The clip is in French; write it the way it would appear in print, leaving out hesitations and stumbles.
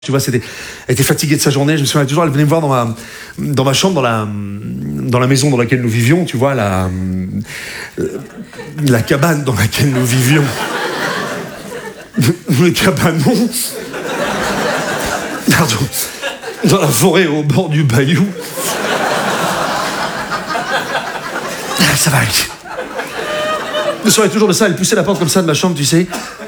Tu vois, elle était fatiguée de sa journée. Je me souviens toujours, elle venait me voir dans ma chambre, dans la maison dans laquelle nous vivions, tu vois, la cabane dans laquelle nous vivions. Le cabanon. Pardon. Dans la forêt au bord du bayou. Ça va aller. Je me souviens toujours de ça, elle poussait la porte comme ça de ma chambre, tu sais.